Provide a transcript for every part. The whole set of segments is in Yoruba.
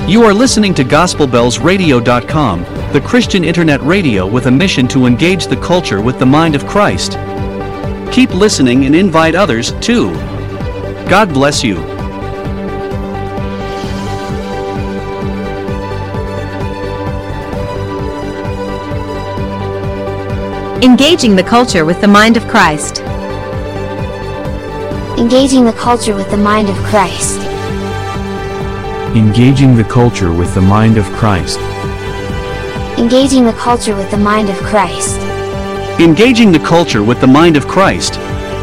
You are listening to GospelBellsRadio.com, the Christian internet radio with a mission to engage the culture with the mind of Christ. Keep listening and invite others, too. God bless you. Engaging the culture with the mind of Christ. Engaging the culture with the mind of Christ. Engaging the culture with the mind of Christ. Engaging the culture with the mind of Christ. Engaging the culture with the mind of Christ.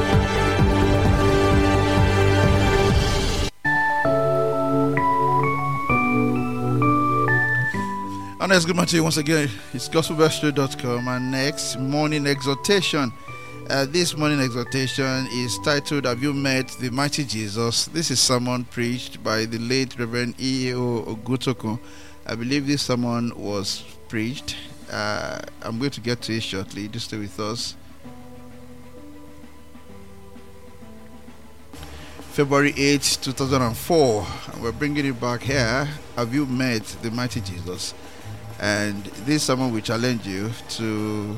And it's good morning to you once again. It's GospelBellsRadio.com, and next morning exhortation. This morning exhortation is titled, Have You Met the Mighty Jesus? This is sermon preached by the late Reverend E.O. Ogutokun. I believe this sermon was preached. I'm going to get to it shortly. Just stay with us. February 8, 2004. And we're bringing it back here. Have you met the mighty Jesus? And this sermon will challenge you to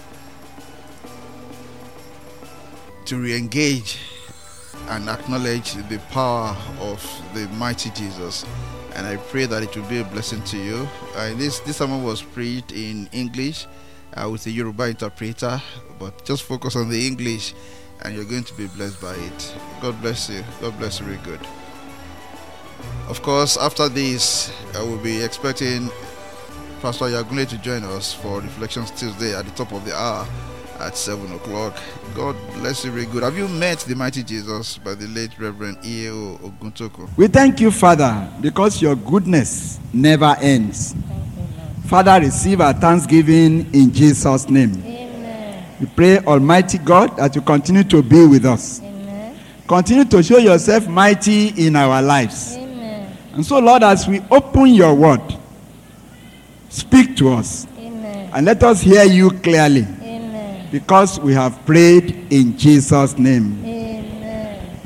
re-engage and acknowledge the power of the mighty Jesus. And I pray that it will be a blessing to you. This sermon was preached in English with a Yoruba interpreter, but just focus on the English and you're going to be blessed by it. God bless you. God bless you really good. Of course, after this, I will be expecting Pastor Yagunle to join us for Reflections Tuesday at the top of the hour at 7 o'clock. God bless you very good. Have you met the mighty Jesus by the late Reverend E.O. Ogutokun? We thank you, Father, because your goodness never ends. Father, receive our thanksgiving in Jesus' name. Amen. We pray, Almighty God, that you continue to be with us. Amen. Continue to show yourself mighty in our lives. Amen. And so, Lord, as we open your word, speak to us. Amen. And let us hear you clearly. Because we have prayed in Jesus' name. Amen.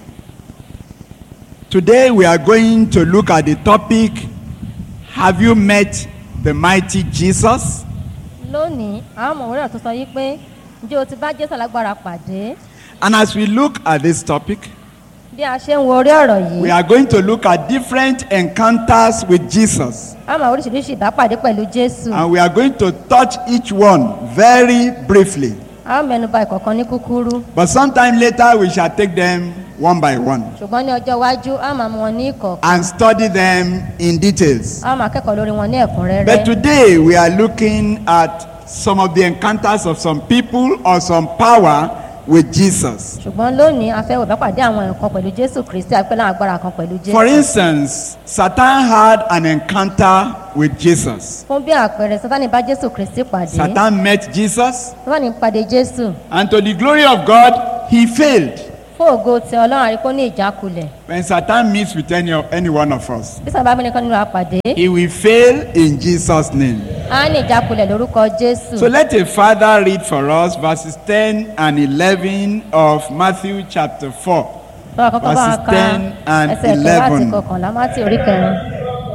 Today we are going to look at the topic, have you met the mighty Jesus? Lónìí, àwọn ọmọ òwúrọ̀ tó sọ yí pé ǹjẹ́ o ti bá Jésù alágbára pàdé? And as we look at this topic, Bí a ṣe ń wo orí ọ̀rọ̀ yìí, we are going to look at different encounters with Jesus. a máa oríṣiríṣi ìbápàdé pẹ̀lú Jésù. And we are going to touch each one very briefly. A ó mẹ́nuba ìkọ̀kan ní kúkúrú. But sometime later we shall take them one by one Ṣùgbọ́n ní ọjọ́ iwájú, a máa mú wọn ní ìkọ̀kan. and study them in details. A máa kẹ́kọ̀ọ́ lórí wọn ní ẹ̀kúnrẹ́rẹ́. But today we are looking at some of the encounters of some people or some power with Jesus. Ṣùgbọ́n lónìí, a fẹ́ wò ìbápàdé àwọn nǹkan pẹ̀lú Jésù Kristi àti pẹ̀lú àwọn agbára kan pẹ̀lú Jésù. For instance, Satan had an encounter with Jesus. Fún bí àpẹẹrẹ, Sátánì bá Jésù Kristi pàdé. Satan met Jesus, Sátánì pàdé Jésù. and to the glory of God, he failed. Fún ògo ti Ọlọ́run àríkó ní ìjákulẹ̀. When Satan meets with any one of us, Bí sábà mẹ́rin kan nínú àpàdé, he will fail in Jesus' name. a ní ìjákulẹ̀ lórúkọ Jésù. So let a father read for us verses 10 and 11 of Matthew chapter 4. Báwa kọ́kọ́ bá wa Verses ka 10 and ẹsẹ̀ kẹwàá àti 11. kọkànlá Mátì orí kẹrin.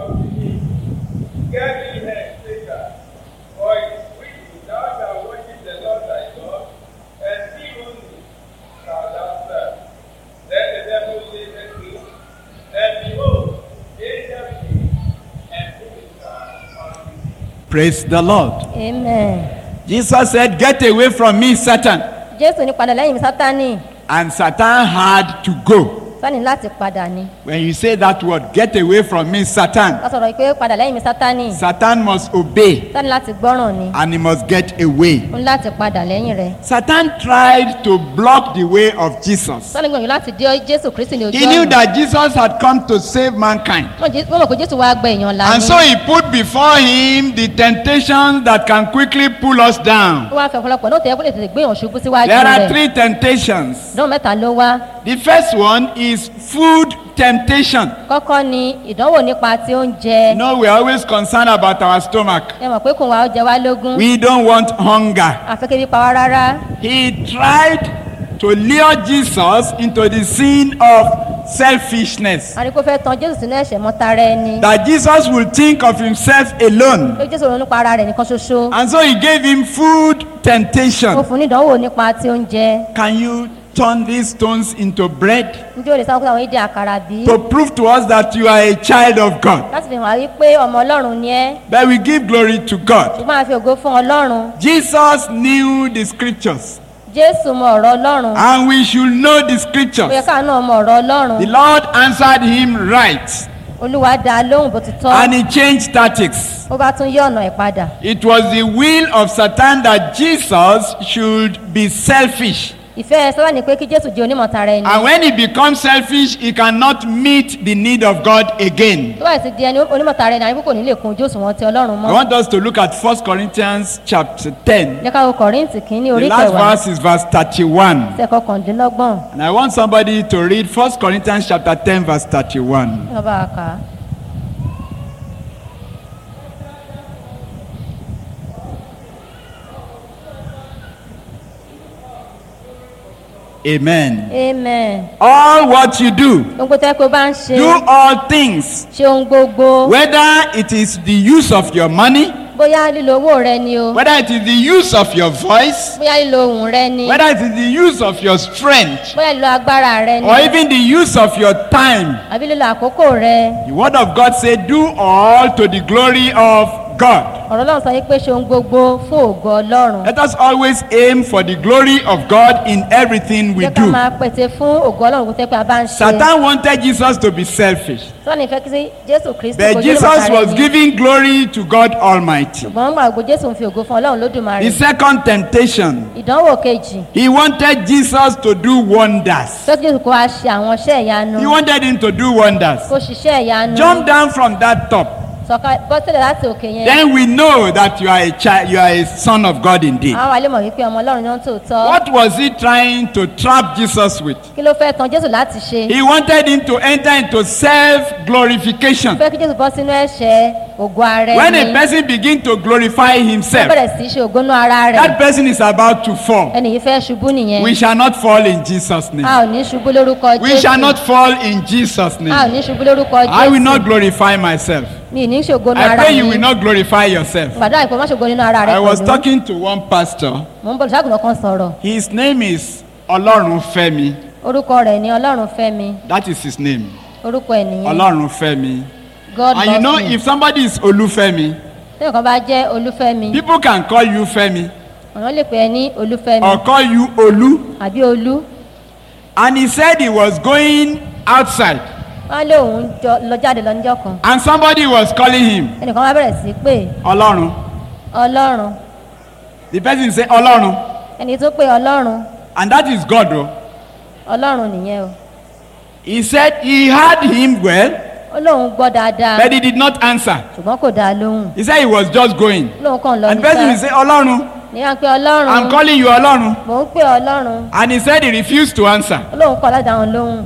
Get ye hence, Satan, for it is written, Thou shalt worship the Lord thy God, and him only shalt thou serve. Then the devil said unto him, and behold, angels came and ministered unto him. Praise the Lord. Amen. Jesus said, "Get away from me, Satan." Jésù ní padà lẹ́yìn mi Sátánì. And Satan had to go. Sátánì láti padà ni. When you say that word, "Get away from me, Satan," Ká sọ̀rọ̀ pé padà lẹ́yìn mi Sátánì. Satan must obey Sátánì láti gbọ́ràn ni. and he must get away. Ó ní láti padà lẹ́yìn rẹ̀. Satan tried to block the way of Jesus. Sátánì gbìyànjú láti dé Jésù Kristi ní ojú He knew ọ̀nà. that Jesus had come to save mankind. Wọ́n mọ̀ pé Jésù wá gbẹ èèyàn là And ní. so he put before him the temptations that can quickly pull us down. Ó wá fi ọ̀pọ̀lọpọ̀ náà tẹ̀yẹ́ kó lè tètè gbé èèyàn ṣubú síwájú There are rẹ̀. 3 temptations. Ìdánwò mẹ́ta ló wá. The first one is food temptation. Kọ́kọ́ ni ìdánwò nípa ti oúnjẹ. You know, we are always concerned about our stomach. Ẹ mọ̀ pé kùn wa ó jẹ wá lógún. We don't want hunger. Àfẹ́kẹ́bí pa wá rárá. He tried to lure Jesus into the sin of selfishness. a rí pé ó fẹ́ tan jésù sínú ẹ̀ṣẹ̀ mọ́tara ẹni. That Jesus will think of himself alone. pé jésù ronú nípa ara rẹ̀ nìkan ṣoṣo. And so he gave him food ó temptation. fún ní ìdánwò nípa ti oúnjẹ. Can you turn these stones into bread? ǹjẹ́ o lè sáwọn àwọn ìdí àkàrà bí? To prove to us that you are a child of God. láti fi hàn wá wípé ọmọ ọlọ́run ni ẹ́. But we give glory to God. ṣùgbọ́n a fi ògo fún ọlọ́run. Jesus knew the scriptures. jésù mọ ọ̀rọ̀ ọlọ́run. And we should know the ó yẹ scriptures. káà náà mọ ọ̀rọ̀ ọlọ́run. The Lord answered him right. olúwa dá a lóhùn bó ti tọ́. And he changed tactics. ó bá tún yí ọ̀nà ẹ̀ padà. It was the will of Satan that Jesus should be selfish. ìfẹ́ sọ́wọ́n ni pé kí jésù jẹ́ onímọ̀tara ẹni. And when he becomes selfish, he cannot meet the need of God again. tó bá sì di ẹni onímọ̀tara ẹni àyíkò kò ní lè kun ojú òṣùwọ̀n ti ọlọ́run I mọ́. want us to look at 1 Corinthians chapter 10. jẹ́ ká wo kọ̀ríntì kínní The orí last kẹwàá verse is verse 31. ẹsẹ̀ kọkàndínlọ́gbọ̀n. And I want somebody to read 1 Corinthians chapter 10 verse 31. ẹ bá a kà á. Amen. amen. All what you do, gbogbo tẹ́ pé o bá ń ṣe do all things, ṣe ohun gbogbo. whether it is the use of your money, bóyá lílo owó rẹ ni o. whether it is the use of your voice, bóyá lílo ohùn rẹ ni. whether it is the use of your strength, bóyá lílo agbára rẹ ni. or even the use of your time. àbí lílo àkókò rẹ. The word of God said, do all to the glory of God. ọ̀rọ̀ ọlọ́run sọ yìí pé ṣe ohun gbogbo fún ògo ọlọ́run. Let us always aim for the glory of God in everything we jẹ́ ká do. máa pèsè fún ògo ọlọ́run kó tẹ́ pé a bá ń ṣe. Satan wanted Jesus to be selfish, sọ́ni ìfẹ́ kí sí jésù kristu but kojú Jesus ìmọ̀tara was ẹni. giving glory to God Almighty. ṣùgbọ́n gbà gbogbo jésù ń fi ògo fún ọlọ́run lódùmarè. The second temptation, ìdánwò kejì. he wanted Jesus to do wonders. fẹ́ kí jésù kó wá ṣe àwọn iṣẹ́ ìyanu. He wanted him to do wonders. kó ṣiṣẹ́ ìyanu. Jump down from that top. sọ̀ka bọ́sílẹ̀ láti òkè yẹn. Then we know that you are a child, you are a son of God indeed. àwọn àlè mọ̀ wípé ọmọ ọlọ́run ni wọ́n ń tòótọ́. What was he trying to trap Jesus with? kí ló fẹ́ tan jésù láti ṣe. He wanted him to enter into self-glorification. fẹ́ kí jésù bọ́ sínú ẹ̀ṣẹ̀ ògo ara When a ẹni. person begins to glorify ó himself, bẹ̀rẹ̀ sí í ṣe ògo nú ara that rẹ̀. person is about to fall. ẹni yìí fẹ́ ṣubú nìyẹn. We shall not fall in Jesus' a name. ò ní ṣubú lórúkọ jésù. We shall not fall in Jesus' a ò name. ní ṣubú lórúkọ jésù. I will not glorify myself. mi ì ní ṣògo nú I ara pray mi. you will not glorify yourself. gbàdúrà ìpè má ṣògo nínú ara rẹ I was pẹ̀lú. talking to one pastor. mò ń bọ̀ ṣáàgùnà kan sọ̀rọ̀. His name is Olorunfemi. orúkọ rẹ̀ ni ọlọ́run fẹ́ mi. That is his name. orúkọ ẹ̀ nìyẹn. Olorunfemi. God And you know, loves me. if somebody is Olufemi, tí nǹkan bá jẹ́ olúfẹ́mi. people can call you Femi ọ̀nà lè pè é ní olúfẹ́mi. or call you Olu. àbí olú. And he said he was going outside wọ́n lé òun lọ jáde lọ níjọ́ kan. and somebody was calling him ẹnìkan wá bẹ̀rẹ̀ sí í pè Olorun. ọlọ́run. The person say Olorun. ẹni tó pè ọlọ́run And that is God. Oh. ọlọ́run nìyẹn o. He said he heard him well, ó lóun gbọ́ dáadáa but he did not answer. ṣùgbọ́n kò dáa lóhùn. He said he was just going. ó lóun kàn lọ And the person will níta. say, Olorun, ní à ń pè ọlọ́run. I'm calling you Olorun. mò ń pè ọlọ́run. And he said he refused to answer. ó lóun kọ́ láti dáhùn lóhùn.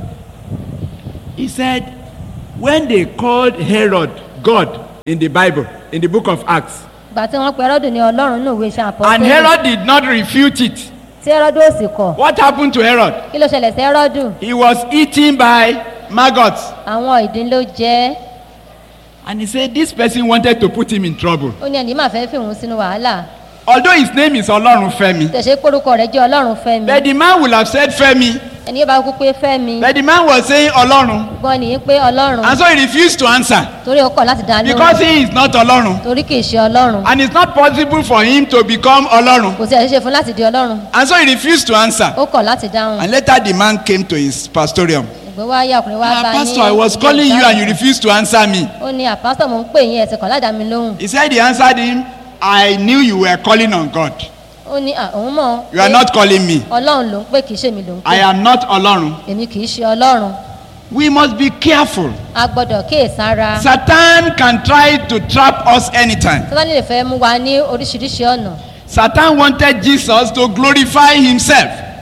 He said, when they called Herod God in the Bible, in the book of Acts, ìgbà tí wọ́n pe ẹrọ́dù ní ọlọ́run ní òwe iṣẹ́ and àpọ́tẹ́lẹ̀. Herod did not refute it, tí ẹrọ́dù ò sì kọ̀. what happened to Herod? kí ló ṣẹlẹ̀ sí ẹrọ́dù? He was eaten by maggots. àwọn ìdín ló jẹ́. And he said this person wanted to put him in trouble. ó ní ẹni máa fẹ́ fi òun sínú wàhálà. Although his name is Olorunfemi, tẹ̀sẹ̀ pórúkọ rẹ̀ jẹ́ ọlọ́run fẹ́mi. but the man will have said Femi, ẹni yóò bá kú pé fẹ́mi. but the man was saying Olorun. gbọ́n nìyí pé ọlọ́run. And so he refused to answer torí ó kọ̀ láti dá because lóhùn. he is not Olorun. torí kì í ṣe ọlọ́run. And it's not possible for him to become Olorun. kò sí ẹ̀ṣẹ̀ fún láti di ọlọ́run. And so he refused to answer. ó kọ̀ láti dáhùn. And later the man came to his pastorium. ìgbé wá yá ọkùnrin wá bá ní. Pastor, I was ilé calling you and you ìdáhùn. refused to answer me. ó ní àpásítọ̀ mò ń pè yín ẹ̀sìn kan ládàá mi lóhùn. He said he answered him, I knew you were calling on God. ó ní òun mọ̀. You are not calling me. ọlọ́run ló ń pè kì í ṣe mi ló ń pè. I am not Olorun. èmi kì í ṣe ọlọ́run. We must be careful. a gbọ́dọ̀ kíyèsára. Satan can try to trap us anytime. sátánì lè fẹ́ mú wa ní oríṣiríṣi ọ̀nà. Satan wanted Jesus to glorify himself.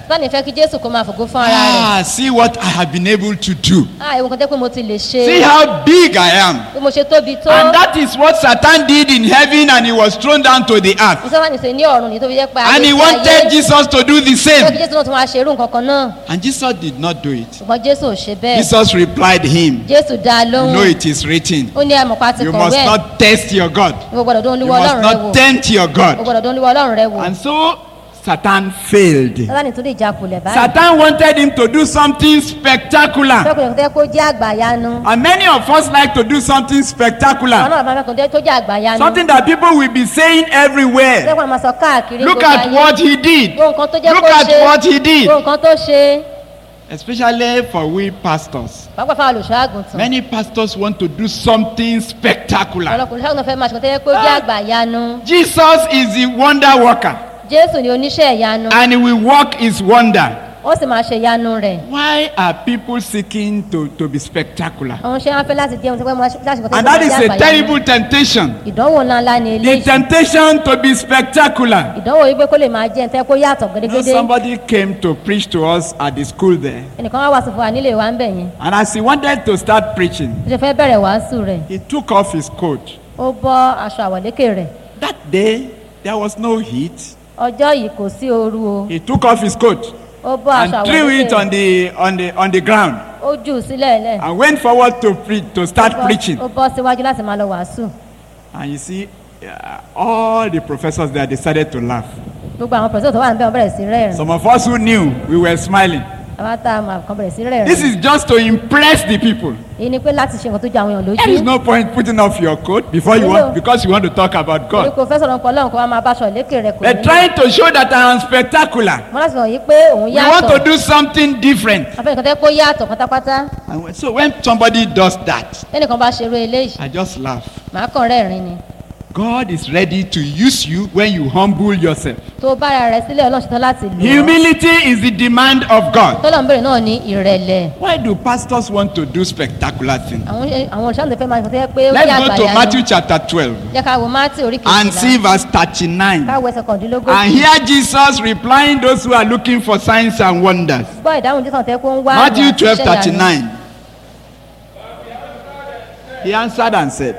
Sátánì fẹ́ kí Jésù kó máa fògo fún ara rẹ̀. See what I have been able to do. Ewu kan tẹ́ pé mo ti lè ṣe. See how big I am. Bí mo ṣe tóbi tó. And that is what Satan did in heaven, and he was thrown down to the earth. Sátánì ṣe ní ọ̀run ní tó fi jẹ́ pé And he wanted Jesus to do the Fẹ́ kí same. Jésù náà tún máa ṣe irú nǹkan kan náà. And Jesus did not do it. Ṣùgbọ́n Jésù ò ṣe bẹ́ẹ̀. Jesus replied him, Jésù dá a "You lóhùn. know it is written. Ó ní àmọ̀pá ti You kọ̀wé must ẹ̀. not test your God. Ìwọ gbọ́dọ̀ dún You olúwa must Ọlọ́run rẹ wò. not tempt your Ìwọ God." gbọ́dọ̀ dún olúwa Ọlọ́run rẹ wò. And so Satan failed. Sátánì tún lè jákulẹ̀ báyìí. Satan wanted him to do something spectacular. Fẹ́kùnrin kan tẹ́ kó jẹ́ àgbàyanu. And many of us like to do something Àwọn spectacular. náà máa fẹ́kùnrin tó jẹ́ àgbàyanu. Something that people will be saying everywhere. Fẹ́kùnrin máa sọ káàkiri Look gbogbo at ayé. what he did. Wo nǹkan tó jẹ́ Look kó at ṣe. what he did. Wo nǹkan tó ṣe. Especially for we pastors. Pàápàá fáwọn olùṣọ́ àgùntàn. Many pastors want to do something spectacular. Ọ̀pọ̀lọpọ̀ olùṣọ́ àgùntàn fẹ́ máa ṣe kó tẹ́ kó jẹ́ àgbàyanu. Jesus is the wonder worker, Jésù ni oníṣẹ́ ìyanu. and he will work his wonder. Ó sì máa ṣe ìyanu rẹ̀. Why are people seeking to be spectacular? Àwọn ṣe wọn fẹ́ láti jẹun tí wọ́n máa láti kó tẹ́ And kó that jẹ́ is a àgbàyanu. terrible temptation. Ìdánwò ńlá ńlá ni The eléyìí. temptation to be spectacular. Ìdánwò yìí pé kó lè máa jẹun tẹ́ kó yàtọ̀ You know, gédégédé. somebody came to preach to us at the school there. Ẹnìkan wá wàásù fún wa nílé wa ń bẹ̀ yẹn. And as he wanted to start preaching, Ó ṣe fẹ́ bẹ̀rẹ̀ wàásù rẹ̀. he took off his coat. Ó bọ́ aṣọ àwọ̀lékè rẹ̀. That day, there was no heat. Ọjọ́ yìí kò sí ooru o. He took off his coat Ó bọ́ and aṣọ threw àwọ̀lékè it rẹ̀. on the ground Ó jù ú sílẹ̀ lẹ̀. and went forward to start preaching. Ó bọ́ síwájú láti máa lọ wàásù. And you see, all the professors there decided to laugh. Gbogbo àwọn pẹ̀sẹ̀ tó wà níbẹ̀ wọ́n bẹ̀rẹ̀ sí rẹ́rìn. Some of us who knew, we were smiling. Àwọn tá a máa kàn bẹ̀rẹ̀ sí This rẹ́rìn. is just to impress the people. Èyí ni pé láti ṣe nǹkan tó jẹ àwọn èèyàn There is lójú. no point putting off your coat because you want to talk about Torí God. kò fẹ́ sọ̀rọ̀ nǹkan Ọlọ́run kó wá máa bá aṣọ àlékè rẹ̀ kò They're ní. trying to show that I am spectacular. Wọ́n láti sọ̀rọ̀ yìí pé òun We want to yàtọ̀. do something different. Afẹ́ nǹkan tẹ́ kó yàtọ̀ pátápátá. And so when somebody does that, Ẹnìkan bá ṣeré eléyìí, I just laugh. màá kàn rẹ́rìn ni. God is ready to use you when you humble yourself. Tó bá ara rẹ̀ sílẹ̀ Ọlọ́run ṣetán láti lò ó. Humility is the demand of God. Tọ́lọ̀ ń bèrè náà ní ìrẹ̀lẹ̀. Why do pastors want to do spectacular things? Àwọn olùṣàǹtẹ̀ fẹ́ máa ń fẹ́ pé ó Let's jẹ́ go to àgbàyanu. Matthew chapter 12 Jẹ́ ká wo Mátì orí and see kejìlá. verse 39. Ká wo ẹsẹ̀ kọ̀ọ̀dínlógójì. And hear Jesus replying those who are looking for signs and wonders. Gbọ́ ìdáhùn Jésù tẹ́ kó ń wá Matthew àmì àti iṣẹ́ 12:39. He answered and said,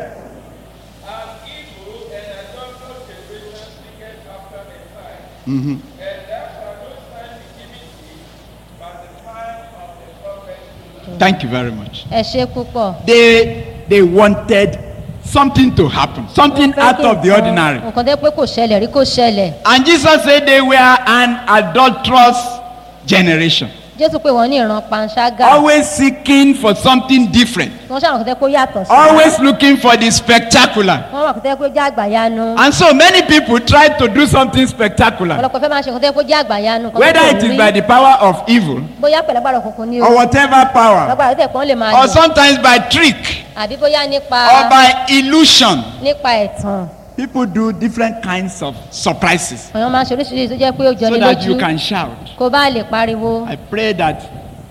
Thank you very much. Ẹ ṣé púpọ̀. They wanted something to happen, something out of the ordinary. Nǹkan tẹ́ pé kò ṣẹlẹ̀ rí kò ṣẹlẹ̀. And Jesus said they were an adulterous generation, Jésù pé wọ́n ní ìran panṣágà. always seeking for something different, Wọ́n ṣàwọn kò tẹ́ kó yàtọ̀ sí. always looking for the spectacular. Wọ́n wà kò tẹ́ kó jẹ́ àgbàyanu. And so many people try to do something spectacular, Ọ̀pọ̀lọpọ̀ fẹ́ máa ṣe nǹkan tẹ́ kó jẹ́ àgbàyanu. Nǹkan whether tó it kò is rí. by the power of evil Bóyá pẹ̀lẹ́gbàrọ̀ òkùnkùn ni o. or whatever power, Lágbára tẹ̀ kàn lè máa or lò. sometimes by trick Àbí bóyá or by illusion. nípa ẹ̀tàn. People do different kinds of surprises Àwọn máa ń ṣe oríṣiríṣi tó jẹ́ pé ó jọ so ní that you lójú. can shout. Kó bá lè pariwo. I pray that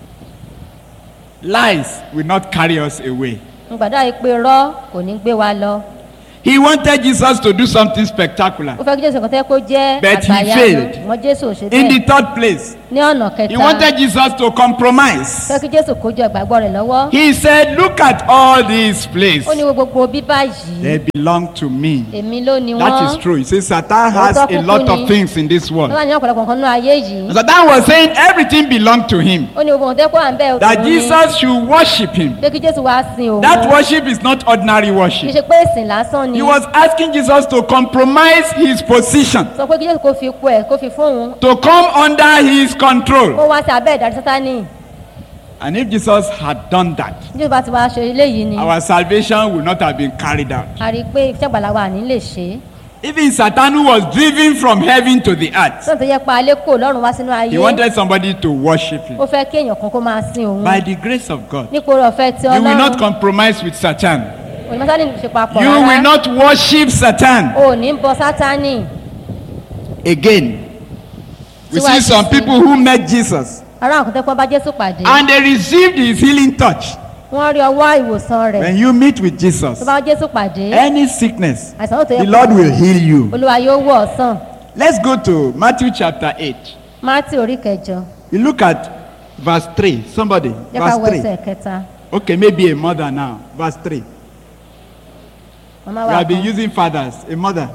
lies will not carry us away. Mo gbàdúrà yìí pé rọ́ kò ní gbé wa lọ. He wanted Jesus to do something spectacular. Ó fẹ́ kí Jésù nǹkan tẹ́ kó jẹ́ But he àgbàyanu. failed. Ṣùgbọ́n Jésù ò ṣe In the bẹ́ẹ̀. third place, Ní ọ̀nà kẹta. he wanted Jesus to compromise. Fẹ́ kí Jésù kó jọ ìgbàgbọ́ rẹ̀ lọ́wọ́. He said, "Look at all these Ó places. ní wo gbogbo bíbá yìí. They belong to me." Èmi ló ni wọ́n. That is true. He says Satan has a lot of things in this world. Wọ́n wà ní ọ̀pọ̀lọpọ̀ nǹkan nínú ayé yìí. Satan was saying everything belonged to him. Ó ní gbogbo nǹkan tẹ́ kó à ń bẹ́ẹ̀ That òun ni. Jesus should worship him. Pé kí Jésù wá sin òun. That worship is not ordinary Kì í worship. ṣe pé ìsìn lásán ni. He was asking Jesus to compromise his position, Sọ pé kí Jésù kó fi ipò ẹ̀ kó fi fún òun. to come under his Kó control. wá sí abẹ́ ìdarí Sátánì. And if Jesus had done that, Jésù bá ti wá ṣe eléyìí ni. our salvation would not have been carried out. A rí i pé iṣẹ́ ìgbàlà wa ní lè ṣe é. Even Satan, who was driven from heaven to the earth, Sọ́nà tó yẹ pa alẹ́ kò lọ́rùn wá sínú ayé. he wanted somebody to worship him. Ó fẹ́ kí èèyàn kan kó máa sin òun. By the grace of God, Nípò oore ọ̀fẹ́ ti you will not Ọlọ́run. compromise with Satan. Òní Sátánì ṣe papọ̀ You will rárá. not worship Satan. O ò ní bọ Sátánì. Again, we see Síwájú some sí. people who met Jesus Ará àwọn kò bá Jésù pàdé. and they received his healing touch. Wọ́n rí ọwọ́ ìwòsàn rẹ̀. When you meet with Jesus, Tó bá Jésù pàdé. any sickness, Àìsàn náà tó yẹ the kó- Lord will heal you. Olúwa yóò wò ọ́ sàn. Let's go to Matthew chapter 8. Mátì orí kẹjọ. You look at verse 3. Somebody. Jẹ́ ká wo Verse 3. ẹsẹ̀ kẹta. Okay, maybe a mother now. Verse 3. Màmá We wa have been kan. using fathers. A mother.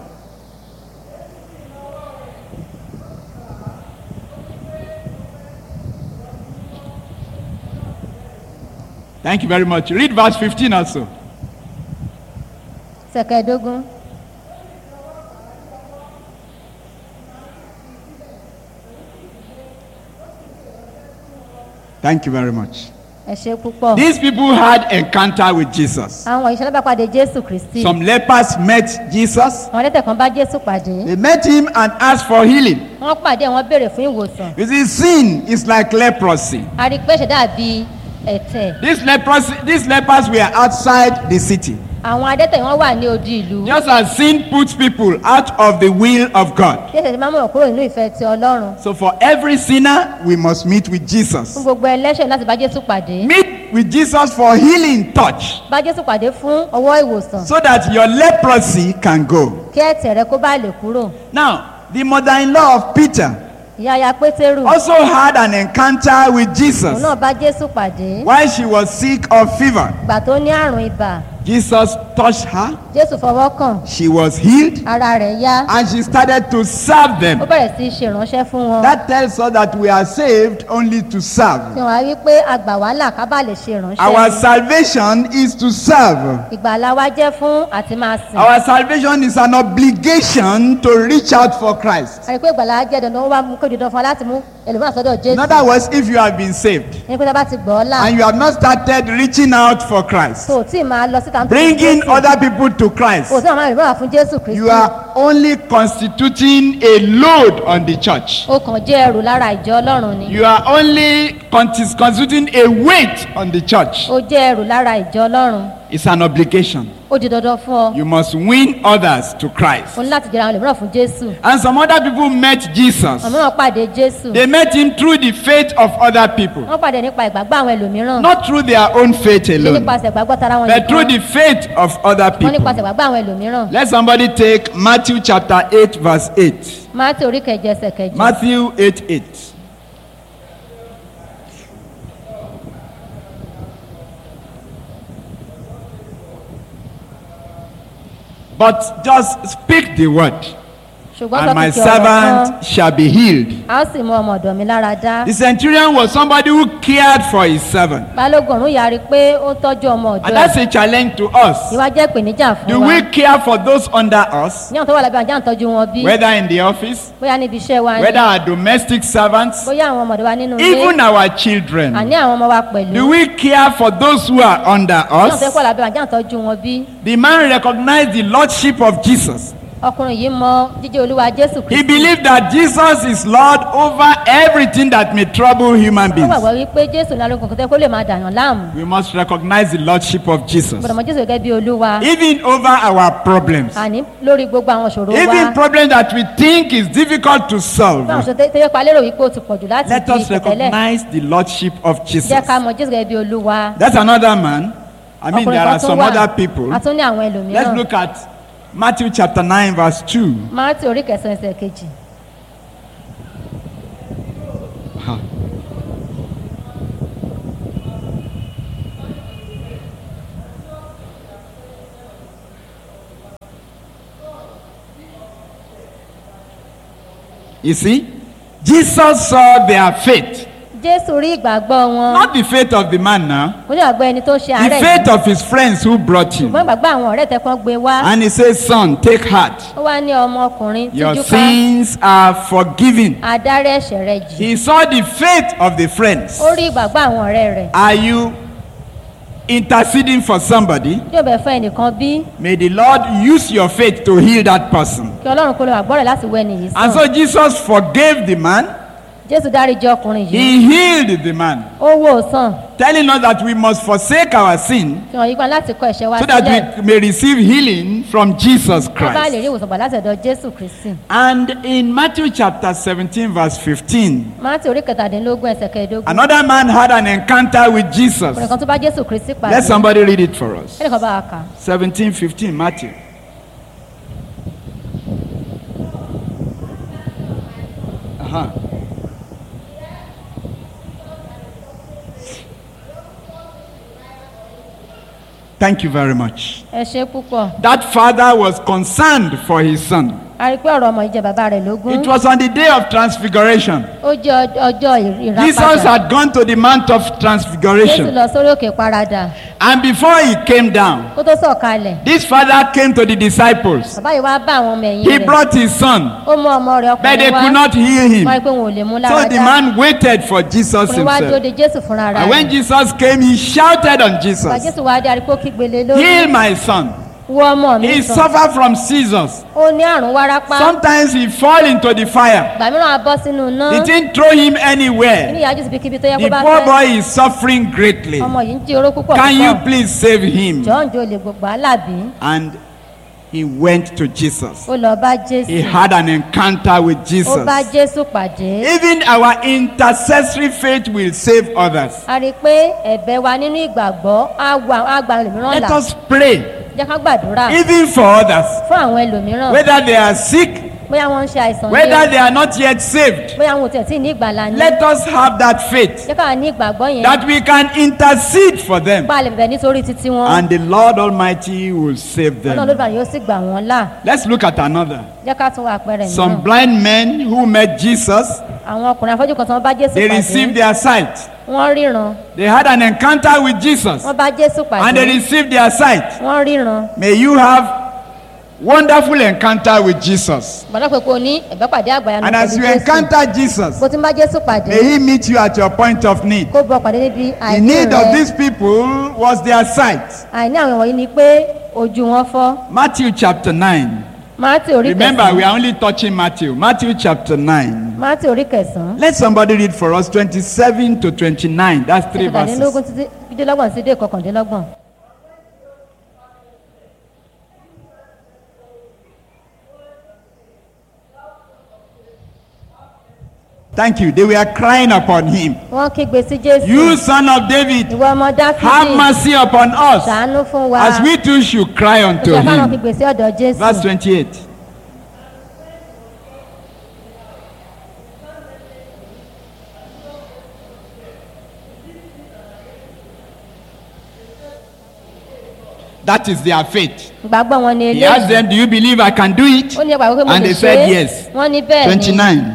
Thank you very much. Read verse 15 also. Ẹsẹ̀ kẹẹ̀dógún. Thank you very much. Ẹ ṣé púpọ̀. These people had encounter with Jesus. Àwọn ìṣẹ̀lẹ̀ bá pàdé Jésù Kristì. Some lepers met Jesus. Àwọn ẹlẹ́tẹ̀ kan bá Jésù pàdé. They met him and asked for healing. Wọ́n pàdé wọ́n béèrè fún ìwòsàn. You see, sin is like leprosy. A rí i pé ṣe dàbí ẹ̀tẹ̀. These lepers were outside the city. Àwọn adẹ́tẹ̀ wọ́n wà ní odi ìlú. Just as sin puts people out of the will of God. Jésù ti máa mú wọn kúrò nínú ìfẹ́ ti Ọlọ́run. So for every sinner, we must meet with Jesus. Fún gbogbo ẹlẹ́ṣẹ̀ láti bá Jésù pàdé. Meet with Jesus for healing touch. Bá Jésù pàdé fún ọwọ́ ìwòsàn. So that your leprosy can go. Kí ẹ̀tẹ̀ rẹ kó bá lè kúrò. Now, the mother-in-law of Peter Ìyá ya Pétérù. also had an encounter with Òun Jesus náà bá Jésù pàdé. while she was sick of fever. Ìgbà tó ní àrùn ibà. Jesus touched her. Jésù fọwọ́ kàn. She was healed. Ara rẹ̀ yá. And she started to serve Ó them. bẹ̀rẹ̀ sí í ṣe ìránṣẹ́ fún wọn. That tells us that we are saved only to serve. Fi hàn wá wípé àgbà wàhálà ká bá lè ṣe ìránṣẹ́. Our salvation is to serve. Ìgbàlà wa jẹ́ fún àti máa sìn. Our salvation is an obligation to reach out for Christ. A rí i pé ìgbàlà jẹ́ dandan ó wá mú kó di dandan fún wa láti mú ẹlòmíràn sọ́dọ̀ In Jésù. other words, if you have been saved Ní pé tá a bá ti gbọ́ ọ́ là. and you have not started reaching out for Christ, Tó o tí ì máa lọ síta. bringing other people to Christ, Kò sí àwọn ìrìnàmọ́ fún Jésù Kristi. you are only constituting a load on the church. Ó kàn jẹ́ ẹrù lára ìjọ Ọlọ́run ni. You are only constituting a weight on the church. Ó jẹ́ ẹrù lára ìjọ Ọlọ́run. It's an obligation. Ó di dandan fún ọ. You must win others to Christ. O ní láti jẹ́ra àwọn ìrìnàmọ́ fún Jésù. And some other people met Jesus. Àwọn mìíràn pàdé Jésù. They met him through the faith of other people. Wọ́n pàdé nípa ìgbàgbọ́ àwọn ẹlòmíràn. Not through their own faith Ṣé alone, nípasẹ̀ ìgbàgbọ́ tara wọn but through nìkan. the faith of other Wọ́n people. nípasẹ̀ ìgbàgbọ́ àwọn ẹlòmíràn. Let somebody take Matthew chapter 8 verse 8. Mátì orí kẹjọ ẹsẹ̀ kẹjọ. Matthew 8:8. But just speak the word, Ṣùgbọ́n and sọ my kìkì ọ̀rọ̀ kan. servant shall be healed. A ó sì mú ọmọ ọ̀dọ̀ mi lára dá. The centurion was somebody who cared for his servant. Balógun ọ̀run yarí pé ó tọ́jú ọmọ ọ̀dọ̀ And ẹ̀. that's a challenge to us. Ìwà jẹ́ ìpèníjà fún Do wa. we care for those under us, Ní àwọn tó wà lábẹ́ àjà ń tọ́jú wọn bí. whether in the office, Bóyá níbi iṣẹ́ wa ni. whether our domestic servants, Bóyá àwọn ọmọdé wa nínú even ilé. our children? Àní àwọn ọmọ wa pẹ̀lú. Do we care for those who are under Ní àwọn tó us? wà lábẹ́ àjà ń tọ́jú wọn bí. The man recognized the lordship of Jesus. Ọkùnrin yìí mọ jíjẹ́ Olúwa Jésù He Kristi. believed that Jesus is Lord over everything that may trouble human Ó beings. gbàgbọ́ wípé Jésù ní alógun kò tẹ́ kó lè máa dàyàn láàmú. We must recognize the lordship of Jesus. Gbọ́dọ̀ mọ Jésù gẹ́gẹ́ bí Olúwa. Even over our problems. Àní lórí gbogbo àwọn ìṣòro Even wa. problems that we think is difficult to solve. Fún àwọn ìṣòro tẹ́yẹ́ pa lérò wípé ó ti pọ̀jù láti Let di us ìpẹ̀tẹ́lẹ̀. recognize the lordship of Jesus. Jẹ́ ká mọ Jésù gẹ́gẹ́ bí Olúwa. That's another man. I mean, Ọkùnrin there kan are tún some wà. other people. A tún ní àwọn Let's ẹlòmíràn. look at Matthew chapter 9 verse 2. Mátì orí kẹsàn-án ẹsẹ̀ kejì. You see, Jesus saw their faith. Jésù rí ìgbàgbọ́ wọn. Not the faith of the man now. Ó ní ìgbàgbọ́ ẹni tó ń ṣe The àárẹ̀ faith yìí. of his friends who brought him. Ṣùgbọ́n ìgbàgbọ́ àwọn ọ̀rẹ́ tẹ́kọ́ gbé wá. And he says, son, take heart. Ó wá ní ọmọkùnrin Your tíjú ká. sins are forgiven. Adarí ẹ̀ṣẹ̀ rẹ̀ jì. He saw the faith of the friends. Ó rí ìgbàgbọ́ àwọn ọ̀rẹ́ rẹ̀. Are you interceding for somebody? Yóò bẹ̀ fún ẹnìkan bí. May the Lord use your faith to heal that person. Kí Ọlọ́run kó lè wà gbọ́rẹ̀ láti wẹ nìyí And sàn. so Jesus forgave the man. Jésù dáríjì ọkùnrin yìí. He healed the man, Ó wò ó sàn. telling us that we must forsake our sin Fi hàn yípa láti kọ ẹ̀ṣẹ̀ wa so that sílẹ̀. we may receive healing from Jesus Ká bá lè Christ. rí ìwòsàn gbà láti ọ̀dọ̀ Jésù Kristi. And in Matthew chapter 17 verse 15, Mátì orí kẹtàdínlógún ẹsẹ̀ kẹẹ̀dógún. another man had an encounter with Jesus. Ọkùnrin kan tó bá Jésù Kristi pàdé. Let somebody read it for us. Ẹnìkan bá wa kà. 17:15 Matthew. Thank you very much. ẹ ṣe púpọ̀. That father was concerned for his son. a rí i pé ọ̀rọ̀ ọmọ yìí jẹ bàbá rẹ̀ lógún. It was on the day of transfiguration. ó jẹ́ ọjọ́ Jesus ìràpadà. had gone to the Mount of Jésù Transfiguration. lọ sórí òkè paradà. And before he came down, kó tó sọ̀kalẹ̀. this father came to the disciples. bàbá yìí wá bá àwọn ọmọ ẹ̀yìn He rẹ̀. brought his son, ó mú ọmọ rẹ̀ but they ọkùnrin could wá. not heal him. wọ́n rí i pé wọn ò lè mú So lára the dá. man waited for Jesus ọkùnrin wá dúró himself. de Jésù fúnra And rẹ̀. when Jesus came, he shouted on bàbá Jesus, Jésù wá dé arípò kígbélé lórí. "Heal my son. wọ ọmọ mi He sàn. suffered from seizures. ó ní àrùn wárápá. Sometimes he fall into the fire. ìgbà mìíràn a bọ́ sínú iná. It didn't throw him ní anywhere. ìyá Jésù bíkíbi tó yẹ kó The bá poor fẹ́. boy is suffering greatly. ọmọ yìí ń jí oró púpọ̀ Can you púpọ̀. please save him?" jọ̀ọ́ ǹjẹ́ o lè gbogbo alábí. And he went to Jesus. ó lọ bá He Jésù. had an encounter with ó Jesus. bá Jésù pàdé. Even our intercessory faith will save others. a rí i pé ẹ̀bẹ̀ wa nínú ìgbàgbọ́ á gba ẹlòmíràn Let là. us pray, jẹ́ ká gbàdúrà even for others, fún àwọn ẹlòmíràn. whether they are sick, bóyá wọ́n ń ṣe àìsàn whether ní. they are not yet saved. bóyá wọn ò tẹ̀ tí ní ìgbàlà ní. Let us have that faith jẹ́ ká ní ìgbàgbọ́ yẹn. that we can intercede for them, pa lè bẹ̀ nítorí títí wọn. and the Lord Almighty will save ọlọ́run them. Olódùmarè yóò sì gbà wọ́n là. Let's look at another. jẹ́ ká tún wá àpẹẹrẹ Some mìíràn. blind men who met Jesus, àwọn ọkùnrin afọ́jú kan tí wọ́n bá Jésù they received pàdé. their sight. wọ́n ríran. They had an encounter with Jesus, wọ́n bá Jésù and they pàdé. received their sight. wọ́n ríran. May you have wonderful encounter with Jesus. gbọ́dọ̀ pé kò ní ẹ̀bẹ̀ pàdé àgbàyanu And as you Jésù. encounter Jesus, bó ti ń bá Jésù pàdé. may he meet you at your point of need. kó bọ́ pàdé níbi The àìní need of rẹ̀. these people was their sight. àìní àwọn wọ̀nyí ni pé ojú wọn fọ́. Matthew chapter 9. Mátì orí Remember, we kẹsàn-án. are only touching Matthew. Matthew chapter 9. Mátì orí kẹsàn-án. Let somebody read for us 27 to 29. That's 3 ẹ̀kẹtàdínlógún verses. títí dídélọ́gbọ̀n sí dé kọkàndínlọ́gbọ̀n. Thank you. They were crying upon him. wọ́n kígbe sí Jésù. You, son of David, ìwọ ọmọ have Dáfídì. mercy upon us, ṣàánú fún wa. as we too should cry ó unto ṣe káwọn him. kígbe sí ọ̀dọ̀ Jésù. Verse 28. That is their faith. ìgbàgbọ́ wọn ni He asked them, "Do you believe I can do it?" ó ní ẹgbàá wípé mo And lè they ṣe said é. yes. wọ́n ní bẹ́ẹ̀ ni. 29.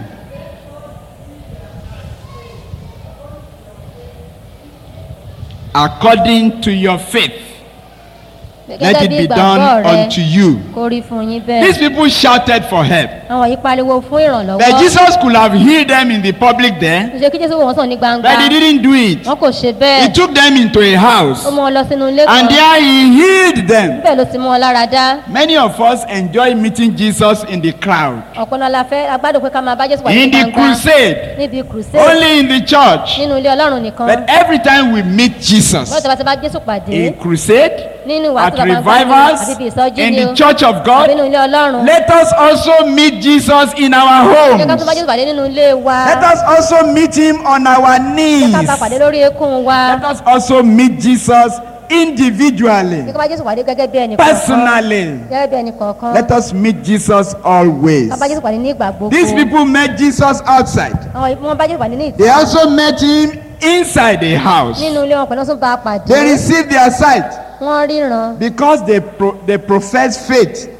According to your faith, let gẹ́gẹ́ it bí be ìgbàgbọ́ done rẹ unto you. kó rí fún yín bẹ́ẹ̀. These people shouted for help. àwọn yìí pariwo fún ìrànlọ́wọ́. But Jesus could have healed them in the public there, ṣe kí Jésù wò wọ́n sàn ní gbangba. but he didn't do it. wọn kò ṣe He bẹ́ẹ̀. took them into a house, ó mú wọn lọ sínú ilé and kan. there he healed them. bẹ́ẹ̀ ló ti mú wọn lára dá. Many of us enjoy meeting Jesus in the crowd, ọ̀pọ̀ náà la fẹ́ agbádùn pé ká máa bá Jésù wà ní in the gbangba. crusade, níbi crusade. only in the church. nínú ilé Ọlọ́run nìkan. But every time we meet Jesus, bọ́lá tí a bá ti bá Jésù pàdé. in crusade, nínú ìwà at tí bàbá ń gbà revivals, àbí bí ìsọjí in ni o. the church of àbí God, nínú ilé Ọlọ́run. let us also meet Jesus in our jẹ́ ká tún bá homes. Jésù pàdé nínú ilé wa. Let us also meet him on our jẹ́ knees. ká bá pàdé lórí eékún wa. Let us also meet Jesus jẹ́ individually, ká bá Jésù pàdé gẹ́gẹ́ bí ẹnì kọ̀ọ̀kan. personally. gẹ́gẹ́ bí ẹnì kọ̀ọ̀kan. Let us meet Jesus always. ká bá Jésù pàdé ní ìgbà gbogbo. These people met Jesus outside. àwọn ìfún wọn bá Jésù pàdé ní They ìta. also met him inside a house. nínú ilé wọn pẹ̀lú ọ̀sùn bá a pàdé. They received their sight wọ́n ríran. because they profess faith